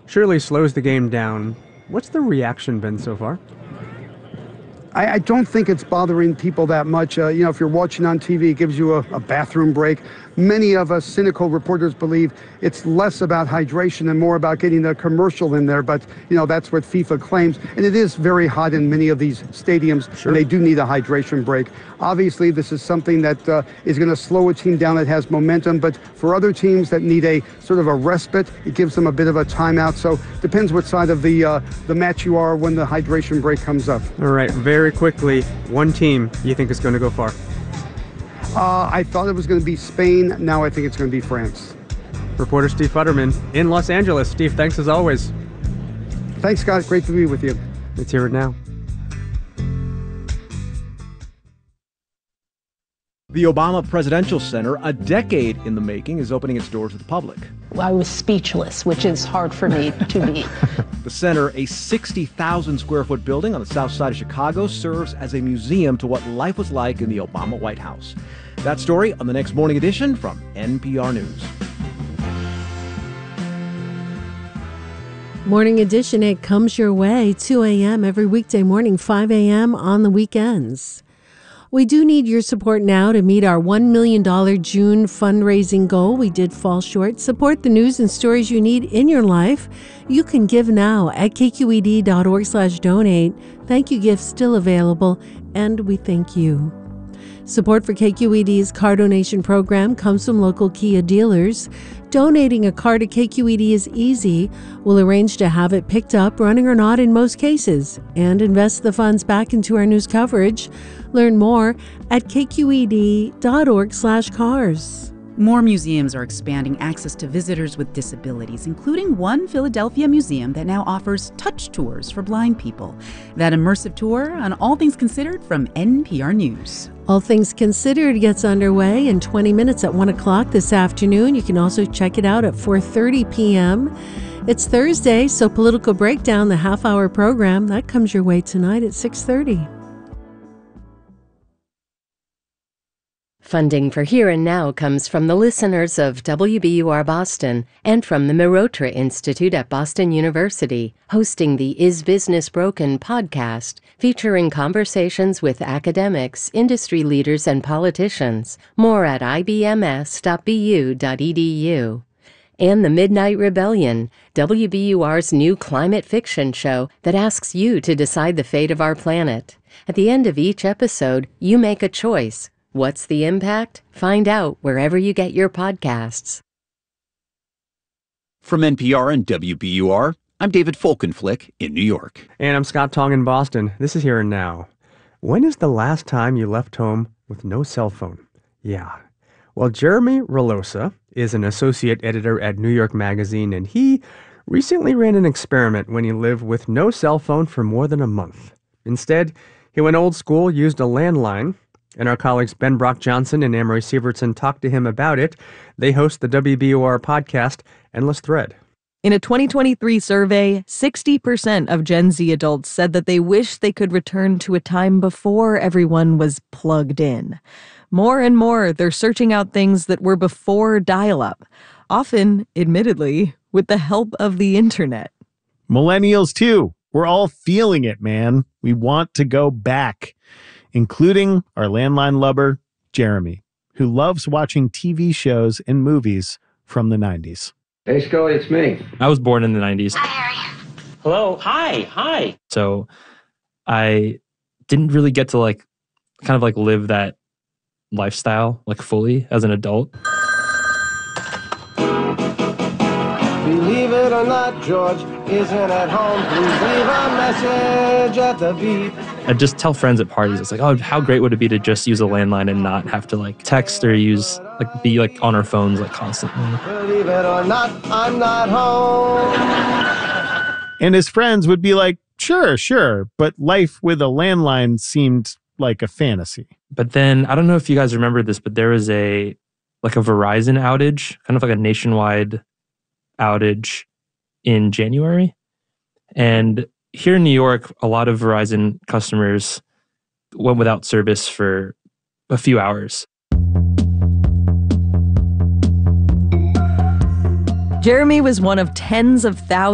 surely slows the game down. What's the reaction been so far? I don't think it's bothering people that much. If you're watching on TV, it gives you a bathroom break. Many of us cynical reporters believe it's less about hydration and more about getting the commercial in there. But, that's what FIFA claims. And it is very hot in many of these stadiums. Sure. And they do need a hydration break. Obviously, this is something that is going to slow a team down that has momentum. But for other teams that need a sort of a respite, it gives them a bit of a timeout. So depends what side of the match you are when the hydration break comes up. All right, very quickly, one team you think is going to go far? I thought it was going to be Spain. Now I think it's going to be France. Reporter Steve Futterman in Los Angeles. Steve, thanks as always. Thanks, Scott. Great to be with you. Let's hear it now. The Obama Presidential Center, a decade in the making, is opening its doors to the public. I was speechless, which is hard for me to be. The center, a 60,000 square foot building on the south side of Chicago, serves as a museum to what life was like in the Obama White House. That story on the next Morning Edition from NPR News. Morning Edition, it comes your way 2 a.m. every weekday morning, 5 a.m. on the weekends. We do need your support now to meet our $1 million June fundraising goal. We did fall short. Support the news and stories you need in your life. You can give now at kqed.org/donate. Thank you gifts still available, and we thank you. Support for KQED's car donation program comes from local Kia dealers. Donating a car to KQED is easy. We'll arrange to have it picked up, running or not in most cases, and invest the funds back into our news coverage. Learn more at kqed.org/cars. More museums are expanding access to visitors with disabilities, including one Philadelphia museum that now offers touch tours for blind people. That immersive tour on All Things Considered from NPR News. All Things Considered gets underway in 20 minutes at 1 o'clock this afternoon. You can also check it out at 4:30 p.m. It's Thursday, so Political Breakdown, the half-hour program, that comes your way tonight at 6:30. Funding for Here and Now comes from the listeners of WBUR Boston and from the Mirotra Institute at Boston University, hosting the Is Business Broken podcast, featuring conversations with academics, industry leaders, and politicians. More at ibms.bu.edu. And The Midnight Rebellion, WBUR's new climate fiction show that asks you to decide the fate of our planet. At the end of each episode, you make a choice. What's the impact? Find out wherever you get your podcasts. From NPR and WBUR, I'm David Folkenflik in New York. And I'm Scott Tong in Boston. This is Here and Now. When is the last time you left home with no cell phone? Yeah. Well, Jeremy Relosa is an associate editor at New York Magazine, and he recently ran an experiment when he lived with no cell phone for more than a month. Instead, he went old school, used a landline, and our colleagues Ben Brock Johnson and Amory Sievertson talked to him about it. They host the WBUR podcast, Endless Thread. In a 2023 survey, 60% of Gen Z adults said that they wish they could return to a time before everyone was plugged in. More and more, they're searching out things that were before dial-up, often, admittedly, with the help of the internet. Millennials, too. We're all feeling it, man. We want to go back, including our landline lover, Jeremy, who loves watching TV shows and movies from the 90s. Hey, Scully, it's me. I was born in the 90s. Hi, Harry. Hello. Hi. So I didn't really get to live that lifestyle fully as an adult. Believe it or not, George isn't at home. Please leave a message at the beep. I just tell friends at parties, it's like, oh, how great would it be to just use a landline and not have to text or use be on our phones constantly. Believe it or not, I'm not home. And his friends would be like, sure, but life with a landline seemed like a fantasy. But then, I don't know if you guys remember this, but there was a Verizon outage, kind of a nationwide outage in January. And here in New York, a lot of Verizon customers went without service for a few hours. Jeremy was one of tens of thousands